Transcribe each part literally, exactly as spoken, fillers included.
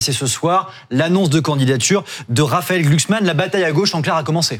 C'est ce soir l'annonce de candidature de Raphaël Glucksmann. La bataille à gauche en clair a commencé.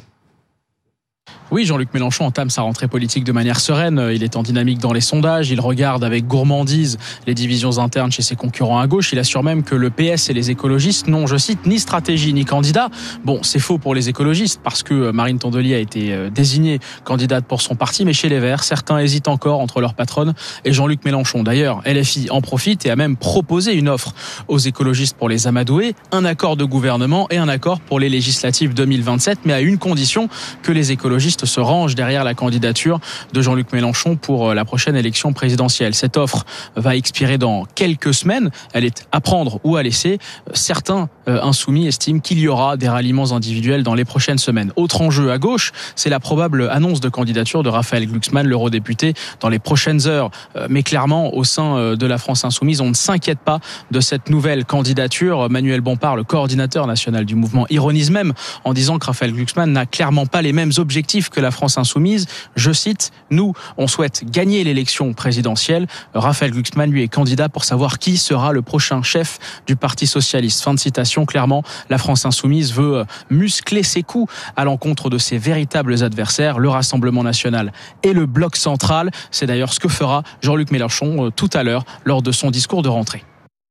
Oui, Jean-Luc Mélenchon entame sa rentrée politique de manière sereine. Il est en dynamique dans les sondages. Il regarde avec gourmandise les divisions internes chez ses concurrents à gauche. Il assure même que le P S et les écologistes n'ont, je cite, ni stratégie ni candidat. Bon, c'est faux pour les écologistes parce que Marine Tondelier a été désignée candidate pour son parti. Mais chez les Verts, certains hésitent encore entre leur patronne et Jean-Luc Mélenchon. D'ailleurs, L F I en profite et a même proposé une offre aux écologistes pour les amadouer. Un accord de gouvernement et un accord pour les législatives deux mille vingt-sept, mais à une condition, que les écologistes se rangent derrière la candidature de Jean-Luc Mélenchon pour la prochaine élection présidentielle. Cette offre va expirer dans quelques semaines. Elle est à prendre ou à laisser. Certains insoumis estiment qu'il y aura des ralliements individuels dans les prochaines semaines. Autre enjeu à gauche, c'est la probable annonce de candidature de Raphaël Glucksmann, l'eurodéputé, dans les prochaines heures. Mais clairement, au sein de la France insoumise, on ne s'inquiète pas de cette nouvelle candidature. Manuel Bompard, le coordinateur national du mouvement, ironise même en disant que Raphaël Glucksmann n'a clairement pas les mêmes objectifs que la France insoumise. Je cite, « Nous, on souhaite gagner l'élection présidentielle. » Raphaël Glucksmann, lui, est candidat pour savoir qui sera le prochain chef du Parti socialiste. Fin de citation. Clairement, la France insoumise veut muscler ses coups à l'encontre de ses véritables adversaires, le Rassemblement national et le Bloc central. C'est d'ailleurs ce que fera Jean-Luc Mélenchon tout à l'heure lors de son discours de rentrée.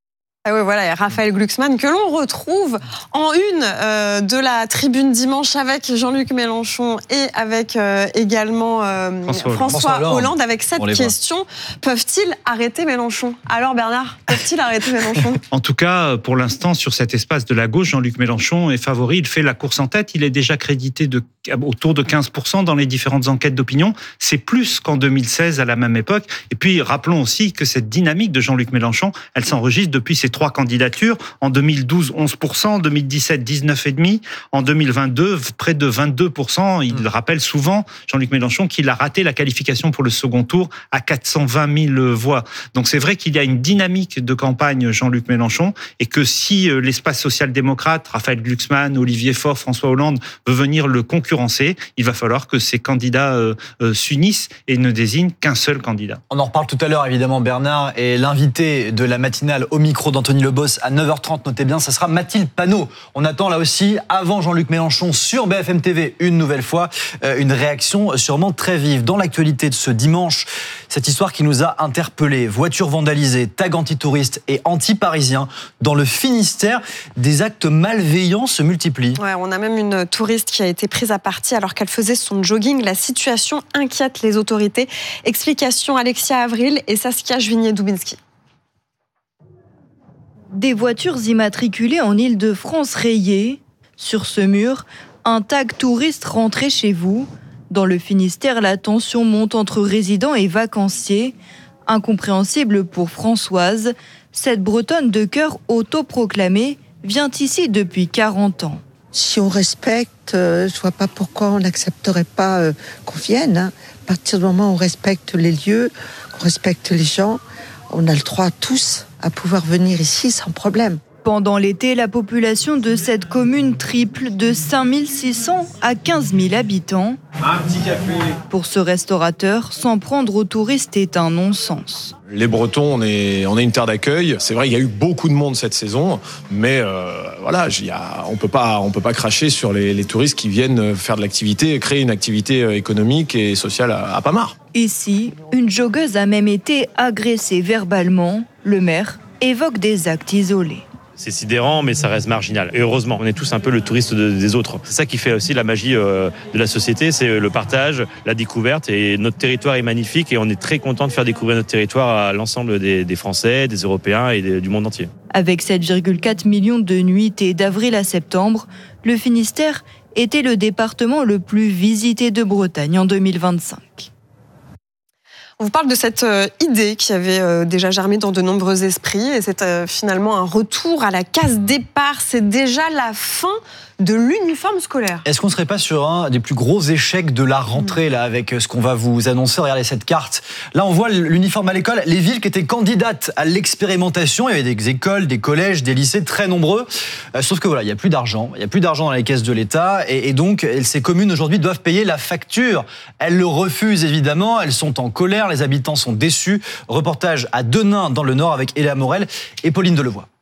Ah oui, voilà, et Raphaël Glucksmann que l'on retrouve en une euh, de la tribune dimanche avec Jean-Luc Mélenchon et avec euh, également euh, François, François, François Hollande. Hollande avec cette question, peuvent-ils arrêter Mélenchon? Alors Bernard, peuvent-ils arrêter Mélenchon? En tout cas, pour l'instant, sur cet espace de la gauche, Jean-Luc Mélenchon est favori, il fait la course en tête, il est déjà crédité de, autour de quinze pour cent dans les différentes enquêtes d'opinion, c'est plus qu'en deux mille seize à la même époque. Et puis rappelons aussi que cette dynamique de Jean-Luc Mélenchon, elle s'enregistre depuis ses trois candidatures. En deux mille douze, onze pour cent. En deux mille dix-sept, dix-neuf virgule cinq pour cent. En deux mille vingt-deux, près de vingt-deux pour cent. Il rappelle souvent, Jean-Luc Mélenchon, qu'il a raté la qualification pour le second tour à quatre cent vingt mille voix. Donc c'est vrai qu'il y a une dynamique de campagne Jean-Luc Mélenchon et que si l'espace social-démocrate, Raphaël Glucksmann, Olivier Faure, François Hollande veut venir le concurrencer, il va falloir que ces candidats euh, euh, s'unissent et ne désignent qu'un seul candidat. On en reparle tout à l'heure évidemment Bernard, et l'invité de la matinale au micro d'Anthony Lebos à neuf heures trente, notez bien, ça sera Mathilde Panot. On attend là aussi, avant Jean-Luc Mélenchon sur B F M T V, une nouvelle fois, une réaction sûrement très vive. Dans l'actualité de ce dimanche, cette histoire qui nous a interpellés, voitures vandalisées, tags anti-touristes et anti-parisiens, dans le Finistère, des actes malveillants se multiplient. Ouais, on a même une touriste qui a été prise à partie alors qu'elle faisait son jogging. La situation inquiète les autorités. Explication Alexia Avril et Saskia Juvigné-Dubinski. Des voitures immatriculées en Île-de-France rayées. Sur ce mur, un tag touriste rentré chez vous. Dans le Finistère, la tension monte entre résidents et vacanciers. Incompréhensible pour Françoise, cette Bretonne de cœur autoproclamée vient ici depuis quarante ans. Si on respecte, euh, je ne vois pas pourquoi on n'accepterait pas euh, qu'on vienne. Hein. À partir du moment où on respecte les lieux, qu'on respecte les gens, on a le droit tous à pouvoir venir ici sans problème. Pendant l'été, la population de cette commune triple de cinq mille six cents à quinze mille habitants. Un petit café. Pour ce restaurateur, s'en prendre aux touristes est un non-sens. Les Bretons, on est, on est une terre d'accueil. C'est vrai, il y a eu beaucoup de monde cette saison, mais euh, voilà, y a, on peut pas, on peut pas cracher sur les, les touristes qui viennent faire de l'activité, créer une activité économique et sociale à, à Pamar. Ici, une joggeuse a même été agressée verbalement. Le maire évoque des actes isolés. C'est sidérant, mais ça reste marginal. Et heureusement, on est tous un peu le touriste de, des autres. C'est ça qui fait aussi la magie euh, de la société, c'est le partage, la découverte. Et notre territoire est magnifique et on est très content de faire découvrir notre territoire à l'ensemble des, des Français, des Européens et des, du monde entier. Avec sept virgule quatre millions de nuitées d'avril à septembre, le Finistère était le département le plus visité de Bretagne en deux mille vingt-cinq. On vous parle de cette euh, idée qui avait euh, déjà germé dans de nombreux esprits et c'est euh, finalement un retour à la case départ. C'est déjà la fin de l'uniforme scolaire. Est-ce qu'on ne serait pas sur un des plus gros échecs de la rentrée là, avec ce qu'on va vous annoncer? Regardez cette carte. Là, on voit l'uniforme à l'école. Les villes qui étaient candidates à l'expérimentation, il y avait des écoles, des collèges, des lycées très nombreux. Euh, sauf que voilà, il n'y a plus d'argent. Il n'y a plus d'argent dans les caisses de l'État. Et, et donc, ces communes aujourd'hui doivent payer la facture. Elles le refusent évidemment. Elles sont en colère. Les habitants sont déçus. Reportage à Denain dans le Nord avec Eléa Morel et Pauline Delevoye.